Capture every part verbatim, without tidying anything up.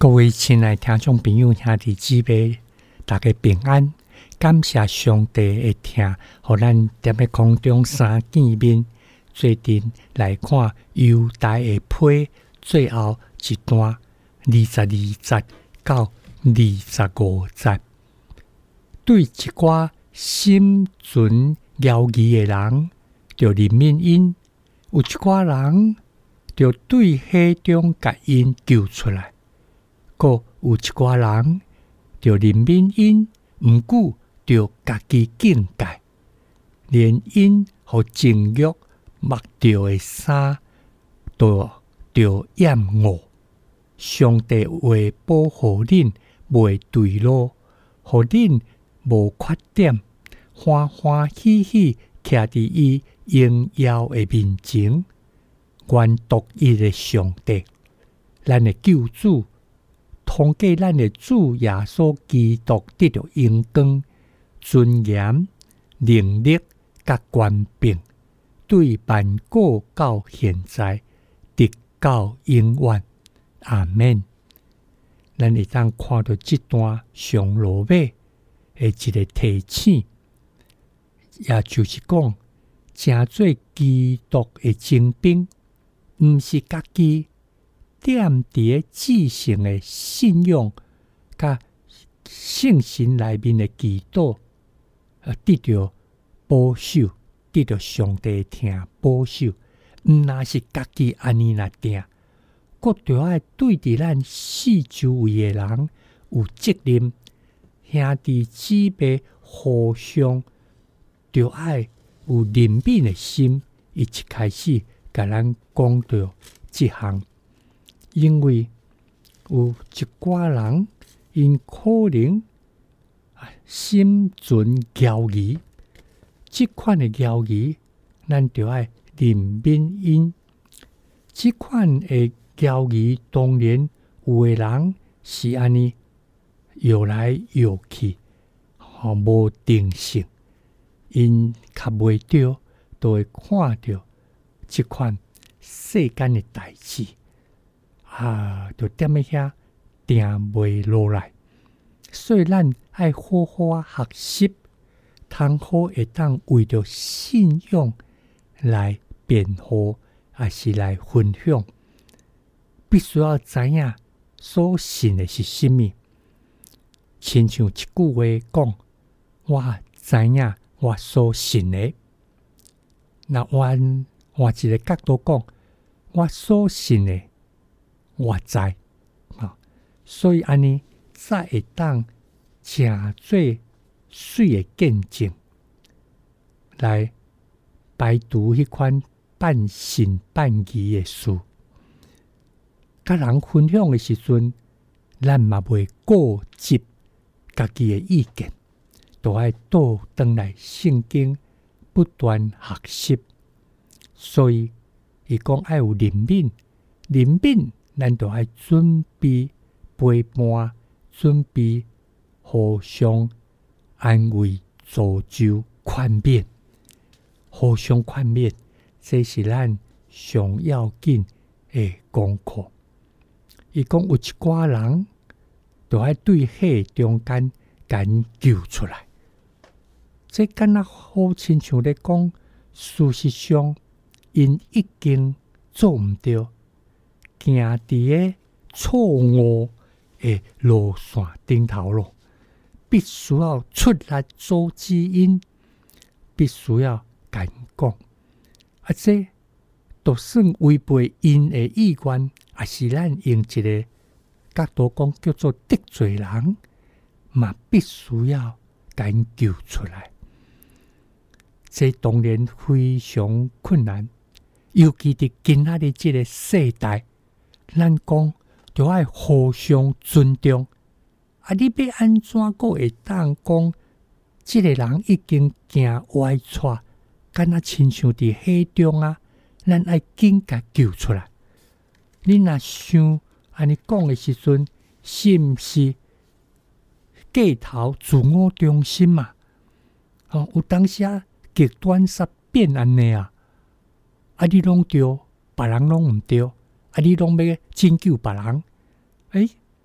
各位亲爱的听众朋友、兄弟姊妹，大家平安！感谢上帝的听，互咱踮咧空中三见面，做阵来看犹大的批最后一段二十二节到二十五节，对一寡心存骄疑的人，就怜悯因；有一寡人就对火中甲因救出来。阁有一寡人就怜悯因，毋久就家己境界，连因互情欲mặc着的衫，都就厌恶。上帝为保护恁袂对路，互恁无缺点，欢欢喜喜徛伫伊荣耀的面前。愿独一的上帝，咱的救主，通过咱的主耶稣基督得到荣光、尊严、能力甲权柄，对万古到现在，直到永远。阿们。咱会当看到这段上落尾的一个提醒，也就是讲，诚做基督的精兵，毋是家己踮伫个至圣的信仰甲圣神内面的祈祷，呃，得到保守，得到上帝听保守，毋那是家己安尼来定，阁着爱对伫咱四周围的人有责任，兄弟姊妹互相着爱有怜悯的心。伊一开始甲咱讲到即项。因为有一寡人，因可能心存骄疑，即款的骄疑，咱就要怜悯因。即款的骄疑，当然有的人是安尼摇来摇去，吼无定性，因较袂着，都会看到即款世间的代志。啊，就踮咧遐定袂落来，所以咱爱好好啊学习，通好会当为着信仰来辩护，还是来分享，必须要知影所信的是什么。亲像一句话讲，我知影我所信的。那换换一个角度讲，我所信的。我知啊，所以安尼才会当诚做水的见证，来排除迄款半信半疑的事。甲人分享的时阵，咱嘛袂固执家己的意见，都爱倒转来圣经不断学习。所以伊讲爱有怜悯，怜悯。咱就爱准备陪伴，准备互相安慰、助救、宽勉，互相宽勉，这是咱上要紧的功课。伊讲有一寡人，就爱对火中间赶救出来。这敢若好亲像咧讲，事实上因已经做毋对。行伫个错误的路线顶头咯，必须要出来阻止因，必须要甲因讲，啊，这就算违背因的意愿，也是咱用一个角度讲叫做得罪人，嘛必须要甲因救出来。这当然非常困难，尤其伫今仔日这个世代。咱讲就爱互相尊重，啊！你要安怎个会当讲？即个人已经行歪错，敢若亲像伫火中啊！咱爱紧甲救出来。你若想安尼讲的时阵，是毋是过头自我中心嘛？哦，有当时啊极端煞变安尼啊！啊，你拢对，别人拢毋对。啊！你拢要拯救别人，诶、欸，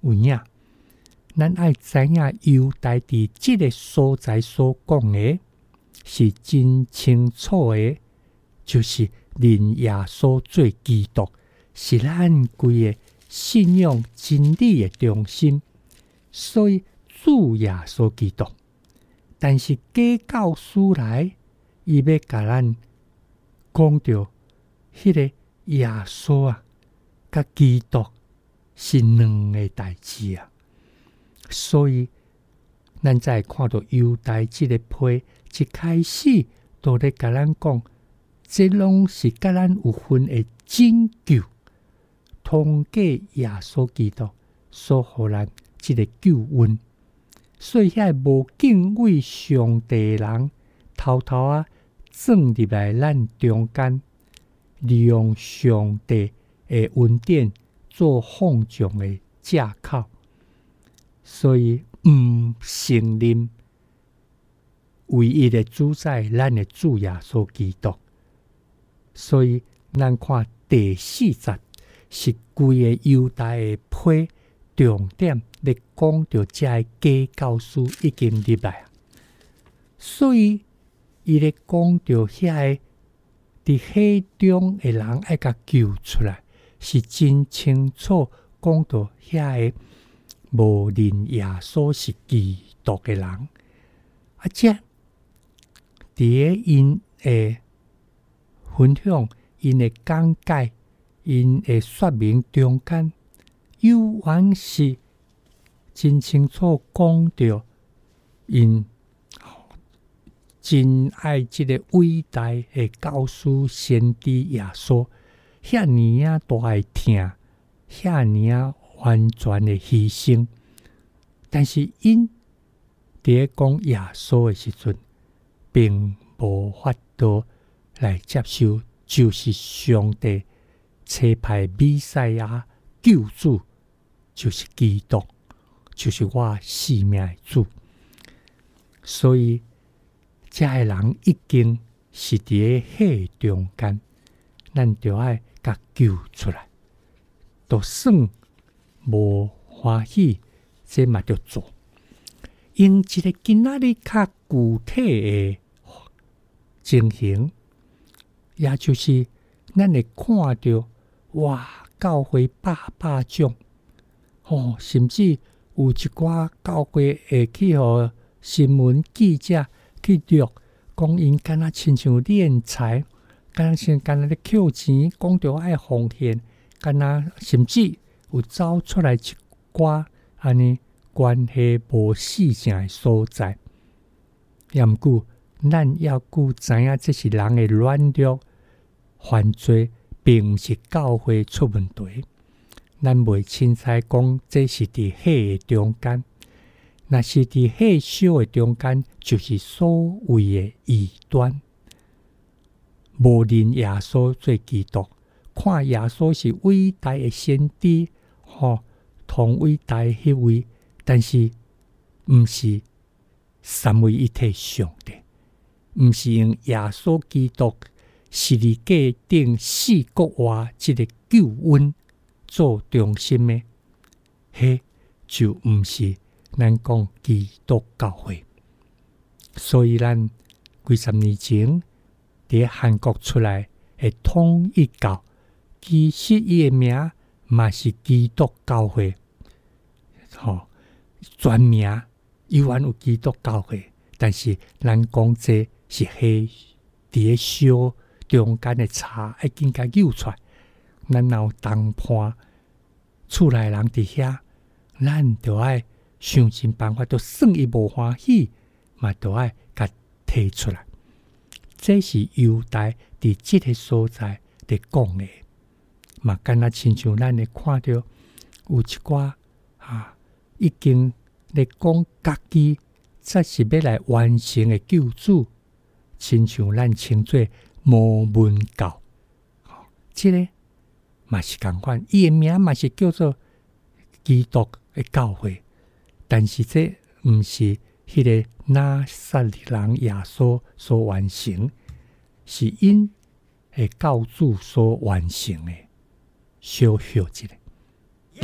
有影，咱爱知影犹大伫即个所在所讲的是真清楚的，就是认耶稣做基督，是咱规个信仰真理的中心。所以主耶稣基督，但是假教师来，伊要甲咱讲到迄个耶稣啊，甲基督是两个代志啊。所以咱才会看到犹大即个批一开始都咧甲咱讲，这拢是甲咱有份的拯救，通过耶稣基督所互咱即个救恩。所以遐无敬畏上帝的人，偷偷啊钻入来咱中间，利用上帝的恩典做放纵的借口，所以毋承认唯一的主宰，咱的主耶稣基督。所以咱看第四节是规个犹大的批重点咧讲到这个假教师已经入来，所以伊咧讲到遐个伫海中的人爱甲救出来，是真清楚讲到遐个无认耶稣是基督的人，啊，这伫个因的分享、因的讲解、因的说明中间，有原是真清楚讲到因真爱即个伟大的教师先知耶稣，遐尼啊大的疼，遐尼啊完全的牺牲。但是因伫咧讲耶稣的时阵，并无法度来接受，就是上帝差派弥赛亚救主，就是基督，就是我性命的主。所以这个人已经是伫咧海中间，咱就爱甲救出来。就算无欢喜，这嘛着做。用一个今仔日较具体的情形，也就是咱会看到，哇，教会百百种，哦，甚至有一寡教会会去互新闻记者去录，讲因敢若亲像敛财，敢若像敢若咧扣钱，讲着爱奉献，敢若甚至有走出来一寡安尼关系无四正的所在。也毋过，咱要顾知影这是人的软弱犯罪，并毋是教会出问题。咱袂凊彩讲这是伫海的中间，若是伫海小的中间，就是所谓的异端，无认耶稣做基督，看耶稣是伟大的先知，吼，同伟大的迄位，但是毋是三位一体上帝，毋是用耶稣基督十字架顶四国外即个救恩做中心的，迄就毋是咱讲基督教会。所以咱几十年前伫韩国出来的统一教，其实伊的名嘛是基督教会，吼、哦，全名依然有基督教会，但是咱讲这是迄伫个小中间的差，要紧甲揪出来。咱若有同伴厝内人伫遐，咱就爱想尽办法，就算伊无欢喜，嘛就爱甲提出来。这是犹大伫即个所在伫讲的，嘛敢若亲像咱会看到有一寡啊，已經咧講家己則是要來完成的救主，親像咱稱作摩門教，即、這個嘛是同款，伊的名嘛是叫做基督的教會，但是這毋是迄個拿撒勒人耶穌所完成，是因的教主所完成的。小小一個。